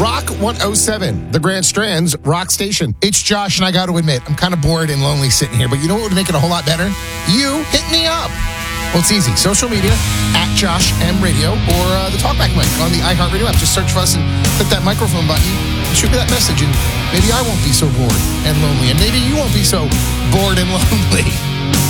Rock 107, the Grand Strand's rock station. It's Josh, and I got to admit, I'm kind of bored and lonely sitting here, but you know what would make it a whole lot better? You hit me up. Well, it's easy. Social media, at Josh M Radio, or the Talkback mic on the iHeartRadio app. Just search for us and click that microphone button and shoot me that message, and maybe I won't be so bored and lonely, and maybe you won't be so bored and lonely.